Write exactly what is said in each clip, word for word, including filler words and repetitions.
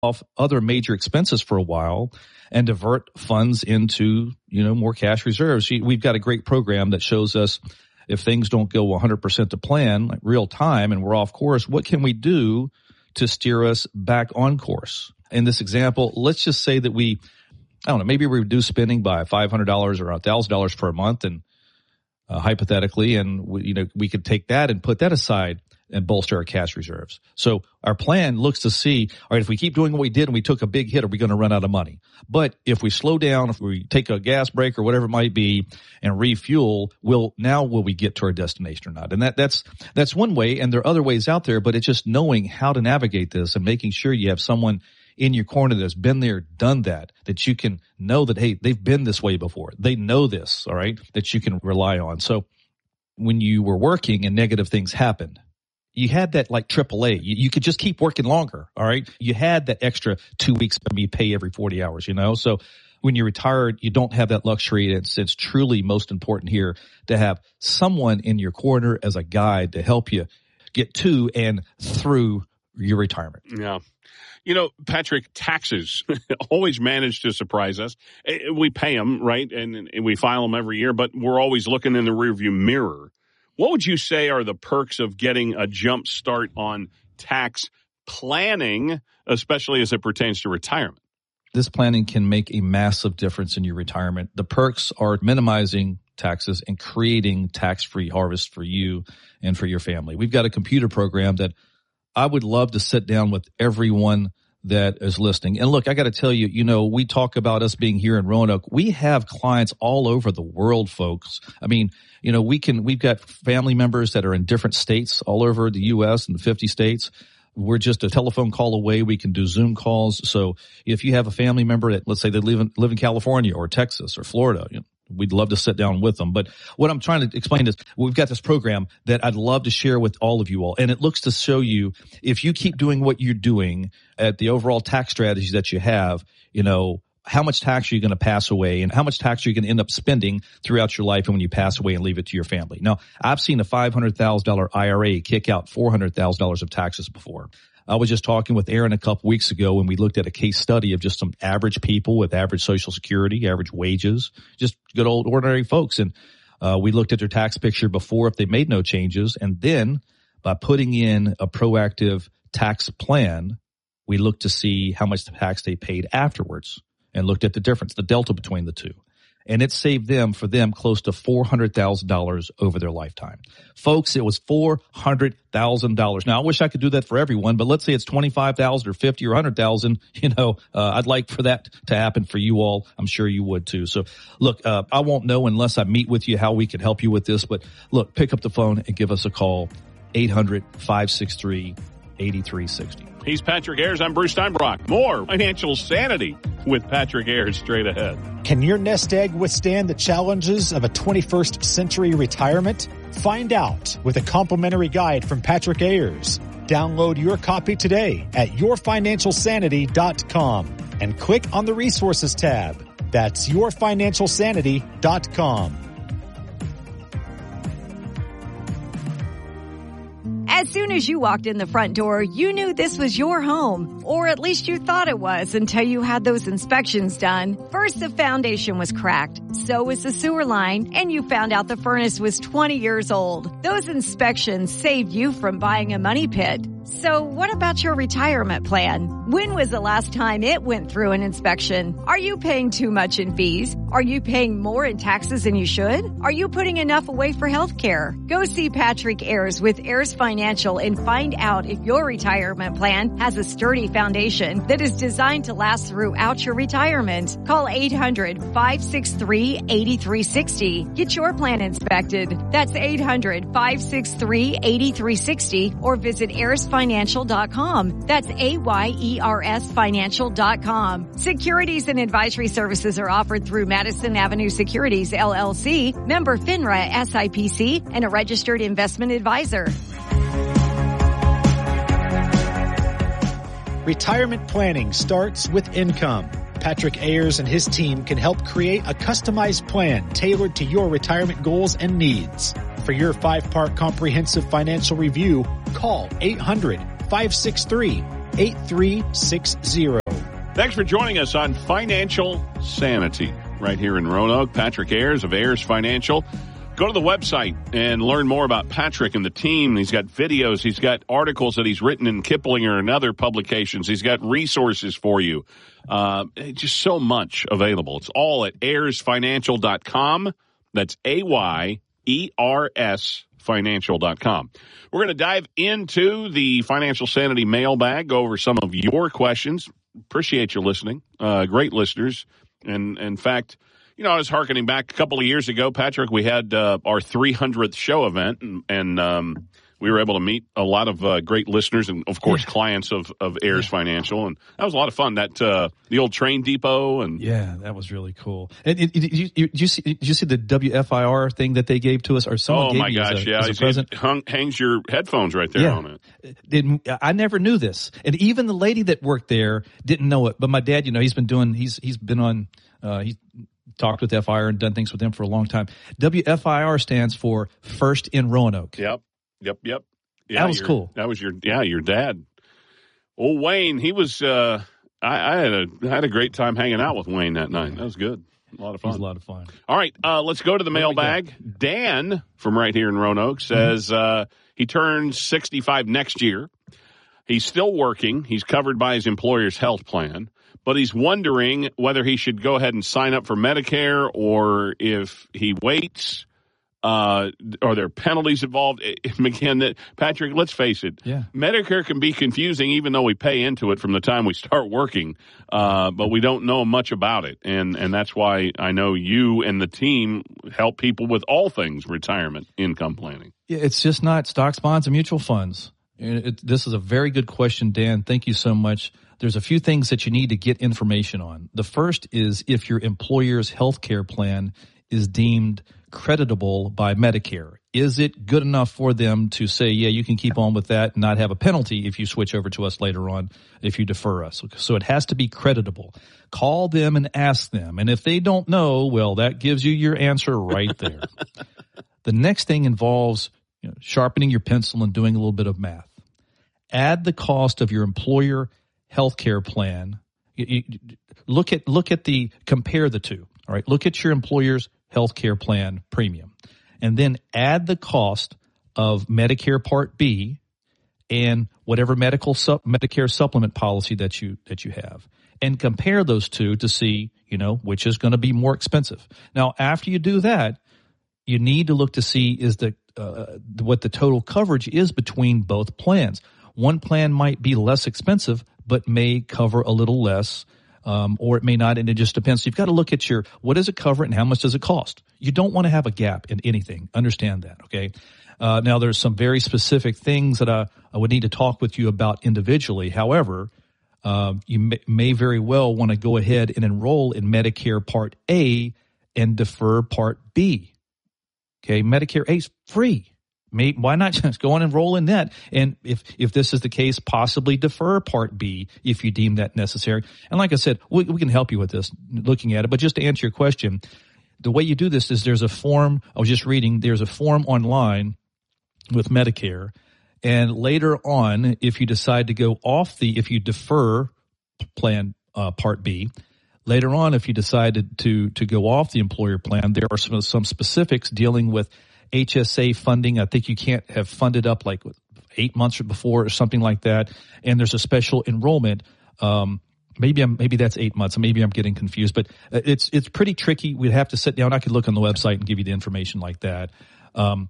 off other major expenses for a while and divert funds into, you know, more cash reserves. We've got a great program that shows us if things don't go one hundred percent to plan, like real time, and we're off course, what can we do to steer us back on course? In this example, let's just say that we, I don't know, maybe we reduce spending by five hundred dollars or one thousand dollars per month, and uh, hypothetically, and we, you know, we could take that and put that aside and bolster our cash reserves. So our plan looks to see, all right, if we keep doing what we did and we took a big hit, are we going to run out of money? But if we slow down, if we take a gas break or whatever it might be and refuel, will now will we get to our destination or not? And that, that's, that's one way. And there are other ways out there, but it's just knowing how to navigate this and making sure you have someone in your corner that's been there, done that, that you can know that, hey, they've been this way before. They know this, all right, that you can rely on. So when you were working and negative things happened, you had that like triple A. You, you could just keep working longer, all right? You had that extra two weeks of me pay every forty hours, you know? So when you're retired, you don't have that luxury. It's, it's truly most important here to have someone in your corner as a guide to help you get to and through your retirement. Yeah. You know, Patrick, taxes always manage to surprise us. We pay them, right? And, and we file them every year, but we're always looking in the rearview mirror. What would you say are the perks of getting a jump start on tax planning, especially as it pertains to retirement? This planning can make a massive difference in your retirement. The perks are minimizing taxes and creating tax-free harvest for you and for your family. We've got a computer program that I would love to sit down with everyone that is listening. And look, I got to tell you, you know, we talk about us being here in Roanoke. We have clients all over the world, folks. I mean, you know, we can, we've got family members that are in different states all over the U S and the fifty states. We're just a telephone call away. We can do Zoom calls. So if you have a family member that, let's say they live in, live in California or Texas or Florida, you know, we'd love to sit down with them. But what I'm trying to explain is we've got this program that I'd love to share with all of you all. And it looks to show you if you keep doing what you're doing at the overall tax strategies that you have, you know, how much tax are you going to pass away and how much tax are you going to end up spending throughout your life and when you pass away and leave it to your family. Now, I've seen a five hundred thousand dollars I R A kick out four hundred thousand dollars of taxes before. I was just talking with Aaron a couple weeks ago when we looked at a case study of just some average people with average Social Security, average wages, just good old ordinary folks. And uh, we looked at their tax picture before if they made no changes. And then by putting in a proactive tax plan, we looked to see how much tax they paid afterwards and looked at the difference, the delta between the two. And it saved them, for them, close to four hundred thousand dollars over their lifetime. Folks, it was four hundred thousand dollars. Now, I wish I could do that for everyone, but let's say it's twenty-five thousand dollars or fifty thousand dollars or one hundred thousand dollars. You know, uh, I'd like for that to happen for you all. I'm sure you would too. So, look, uh, I won't know unless I meet with you how we can help you with this. But, look, pick up the phone and give us a call, eight hundred, five six three, eight three six zero. He's Patrick Ayers. I'm Bruce Steinbrock. More financial sanity with Patrick Ayers straight ahead. Can your nest egg withstand the challenges of a twenty-first century retirement? Find out with a complimentary guide from Patrick Ayers. Download your copy today at your financial sanity dot com and click on the resources tab. That's your financial sanity dot com. As soon as you walked in the front door, you knew this was your home, or at least you thought it was until you had those inspections done. First, the foundation was cracked, so was the sewer line, and you found out the furnace was twenty years old. Those inspections saved you from buying a money pit. So what about your retirement plan? When was the last time it went through an inspection? Are you paying too much in fees? Are you paying more in taxes than you should? Are you putting enough away for health care? Go see Patrick Ayers with Ayers Financial and find out if your retirement plan has a sturdy foundation that is designed to last throughout your retirement. Call eight hundred, five six three, eight three six zero. Get your plan inspected. That's eight hundred, five six three, eight three six zero or visit ayers financial dot com. That's A Y E R S financial dot com. Securities and advisory services are offered through Madison Avenue Securities, L L C, member FINRA S I P C, and a registered investment advisor. Retirement planning starts with income. Patrick Ayers and his team can help create a customized plan tailored to your retirement goals and needs. For your five-part comprehensive financial review, call eight hundred, five six three, eight three six zero. Thanks for joining us on Financial Sanity right here in Roanoke. Patrick Ayers of Ayers Financial. Go to the website and learn more about Patrick and the team. He's got videos. He's got articles that he's written in Kiplinger and other publications. He's got resources for you. Uh, just so much available. It's all at ayers financial dot com. That's A Y E R S financial dot com. We're going to dive into the Financial Sanity mailbag, go over some of your questions. Appreciate you listening. Uh, great listeners. And in fact, you know, I was hearkening back a couple of years ago, Patrick, we had uh, our three hundredth show event, and, and um, we were able to meet a lot of uh, great listeners and, of course, yeah. clients of, of Ayers yeah. Financial. And that was a lot of fun. That uh, the old train depot. and Yeah, that was really cool. And it, it, you, you, you see, did you see the W F I R thing that they gave to us? Or someone oh, gave my you gosh, as a, yeah. as a present? It hung, hangs your headphones right there yeah. on it. Didn't, I never knew this. And even the lady that worked there didn't know it. But my dad, you know, he's been doing, he's he's been on, uh, he's talked with F I R and done things with them for a long time. W F I R stands for First in Roanoke. Yep, yep, yep. Yeah, that was cool. That was your, yeah, your dad. Old Wayne, he was, uh, I, I had a I had a great time hanging out with Wayne that night. That was good. A lot of fun. It was a lot of fun. All right, uh, let's go to the mailbag. Dan from right here in Roanoke says mm-hmm. uh, he turns sixty-five next year. He's still working. He's covered by his employer's health plan, but he's wondering whether he should go ahead and sign up for Medicare or if he waits. Uh, are there penalties involved? Again, Patrick, let's face it. Yeah. Medicare can be confusing even though we pay into it from the time we start working, uh, but we don't know much about it. And, and that's why I know you and the team help people with all things retirement income planning. Yeah, it's just not stocks, bonds, and mutual funds. It, it, this is a very good question, Dan. Thank you so much. There's a few things that you need to get information on. The first is if your employer's health care plan is deemed creditable by Medicare. Is it good enough for them to say, yeah, you can keep on with that and not have a penalty if you switch over to us later on, if you defer us? So it has to be creditable. Call them and ask them. And if they don't know, well, that gives you your answer right there. The next thing involves you know, sharpening your pencil and doing a little bit of math. Add the cost of your employer health care plan. You, you, look at, look at the, compare the two. All right. Look at your employer's health care plan premium, and then add the cost of Medicare Part B and whatever medical sup- Medicare supplement policy that you that you have, and compare those two to see, you know, which is going to be more expensive. Now, after you do that, you need to look to see is the uh, what the total coverage is between both plans. One plan might be less expensive, but may cover a little less. Um, or it may not, and it just depends. So you've got to look at your, what does it cover and how much does it cost? You don't want to have a gap in anything. Understand that, okay? Uh, now there's some very specific things that I, I would need to talk with you about individually. However, uh, you may, may very well want to go ahead and enroll in Medicare Part A and defer Part B. Okay, Medicare A is free. May, why not just go on and roll in that? And if, if this is the case, possibly defer Part B if you deem that necessary. And like I said, we, we can help you with this, looking at it. But just to answer your question, the way you do this is there's a form, I was just reading, there's a form online with Medicare. And later on, if you decide to go off the, if you defer plan uh, Part B, later on, if you decided to, to go off the employer plan, there are some, some specifics dealing with H S A funding. I think you can't have funded up like eight months before or something like that. And there's a special enrollment. Um, maybe I'm, maybe that's eight months. Maybe I'm getting confused, but it's, it's pretty tricky. We'd have to sit down. I could look on the website and give you the information like that. Um,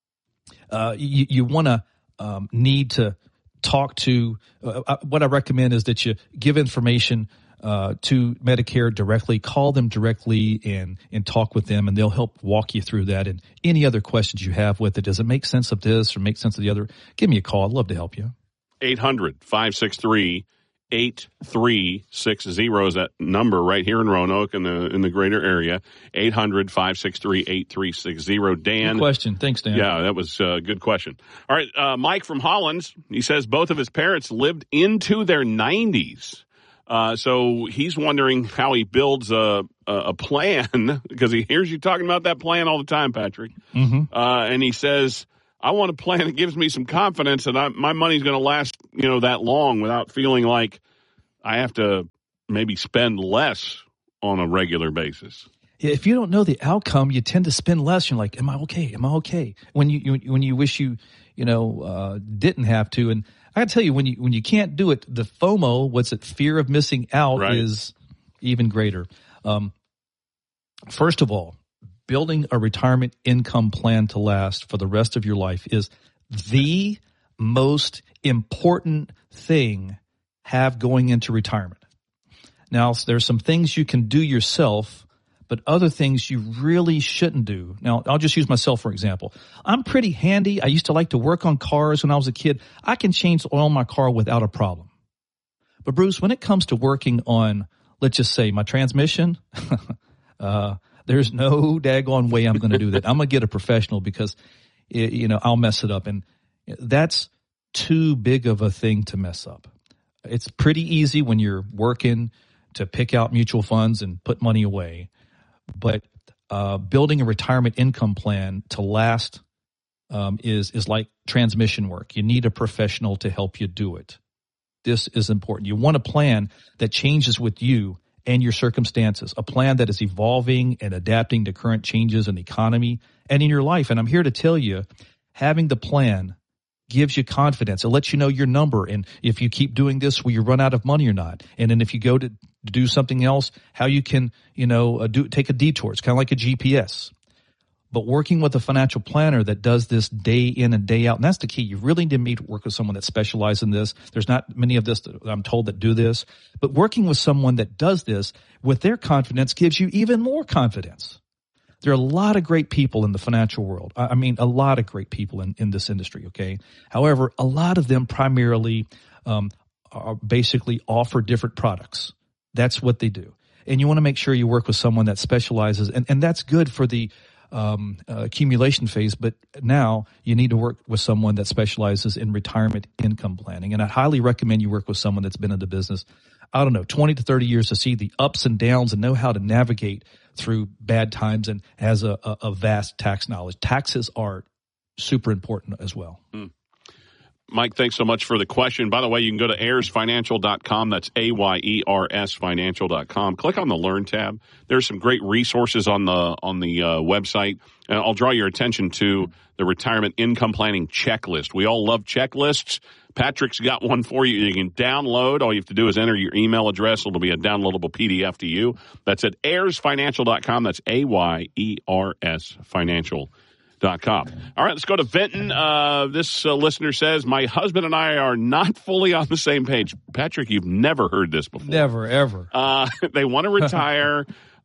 uh, you, you want to, um, need to talk to, uh, what I recommend is that you give information Uh, to Medicare directly, call them directly and, and talk with them, and they'll help walk you through that. And any other questions you have with it, does it make sense of this or make sense of the other? Give me a call. I'd love to help you. eight hundred, five six three, eight three six zero is that number right here in Roanoke in the in the greater area. eight hundred, five six three, eight three six zero. Dan. Good question. Thanks, Dan. Yeah, that was a good question. All right, uh, Mike from Hollins, he says both of his parents lived into their nineties. Uh, so he's wondering how he builds a, a, a plan because he hears you talking about that plan all the time, Patrick. Mm-hmm. Uh, and he says, I want a plan that gives me some confidence that I, my money's going to last, you know, that long without feeling like I have to maybe spend less on a regular basis. If you don't know the outcome, you tend to spend less. You're like, am I okay? Am I okay? When you, you when you wish you, you know, uh, didn't have to. And I got to tell you, when you when you can't do it, the FOMO, what's it, fear of missing out, right. is even greater. Um, first of all, building a retirement income plan to last for the rest of your life is the most important thing have going into retirement. Now, there's some things you can do yourself, but other things you really shouldn't do. Now, I'll just use myself for example. I'm pretty handy. I used to like to work on cars when I was a kid. I can change the oil in my car without a problem. But Bruce, when it comes to working on, let's just say, my transmission, uh, there's no daggone way I'm going to do that. I'm going to get a professional because, you know, I'll mess it up. And that's too big of a thing to mess up. It's pretty easy when you're working to pick out mutual funds and put money away. But uh, building a retirement income plan to last um, is is like transmission work. You need a professional to help you do it. This is important. You want a plan that changes with you and your circumstances, a plan that is evolving and adapting to current changes in the economy and in your life. And I'm here to tell you, having the plan gives you confidence. It lets you know your number, and if you keep doing this, will you run out of money or not? And then if you go to do something else, how you can, you know, uh, do take a detour. It's kind of like a G P S. But working with a financial planner that does this day in and day out, and that's the key. You really need to meet, work with someone that specializes in this. There's not many of this that I'm told that do this, but working with someone that does this with their confidence gives you even more confidence. There are a lot of great people in the financial world. I mean, a lot of great people in, in this industry, okay? However, a lot of them primarily um, are basically offer different products. That's what they do. And you want to make sure you work with someone that specializes, and, and that's good for the um, uh, accumulation phase, but now you need to work with someone that specializes in retirement income planning. And I highly recommend you work with someone that's been in the business, I don't know, twenty to thirty years to see the ups and downs and know how to navigate through bad times and has a, a, a vast tax knowledge. Taxes are super important as well. Mm. Mike, thanks so much for the question. By the way, you can go to ayers financial dot com. That's A Y E R S financial dot com. Click on the Learn tab. There's some great resources on the on the uh, website. And I'll draw your attention to the retirement income planning checklist. We all love checklists. Patrick's got one for you. You can download. All you have to do is enter your email address. It'll be a downloadable P D F to you. That's at ayers financial dot com. That's A Y E R S financial dot com. All right, let's go to Vinton. Uh, this uh, listener says, my husband and I are not fully on the same page. Patrick, you've never heard this before. Never, ever. Uh, they want to retire,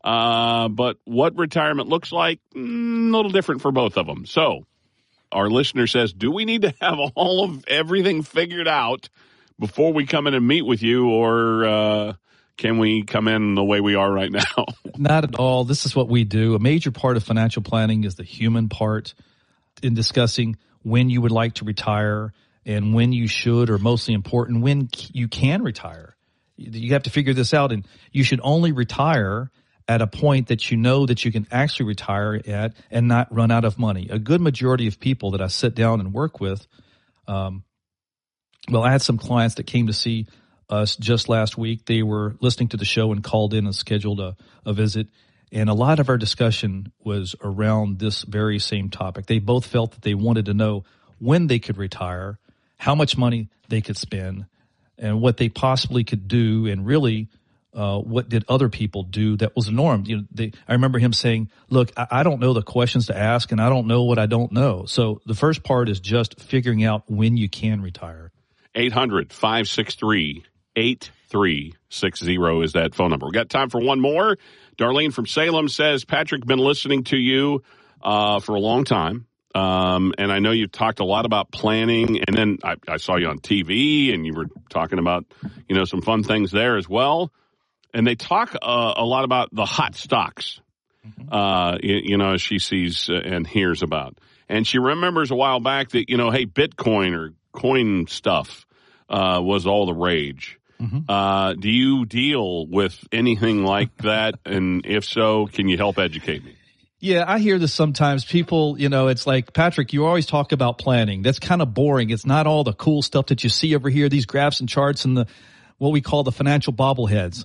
uh, but what retirement looks like, mm, a little different for both of them. So our listener says, do we need to have all of everything figured out before we come in and meet with you, or uh, can we come in the way we are right now? Not at all. This is what we do. A major part of financial planning is the human part in discussing when you would like to retire and when you should, or mostly important, when you can retire. You have to figure this out, and you should only retire at a point that you know that you can actually retire at and not run out of money. A good majority of people that I sit down and work with, um, well, I had some clients that came to see us just last week. They were listening to the show and called in and scheduled a, a visit. And a lot of our discussion was around this very same topic. They both felt that they wanted to know when they could retire, how much money they could spend, and what they possibly could do, and really uh, what did other people do that was the norm. You know, they, I remember him saying, look, I, I don't know the questions to ask, and I don't know what I don't know. So the first part is just figuring out when you can retire. eight hundred, five six three, eight three six zero is that phone number. We got time for one more. Darlene from Salem says, Patrick, been listening to you uh, for a long time. Um, and I know you've talked a lot about planning, and then I, I saw you on T V and you were talking about, you know, some fun things there as well. And they talk uh, a lot about the hot stocks, mm-hmm. uh, you, you know, she sees uh, and hears about. And she remembers a while back that, you know, hey, Bitcoin or coin stuff uh, was all the rage. Mm-hmm. Uh, do you deal with anything like that? And if so, can you help educate me? Yeah, I hear this sometimes. People, you know, it's like, Patrick, you always talk about planning. That's kind of boring. It's not all the cool stuff that you see over here, these graphs and charts and the what we call the financial bobbleheads.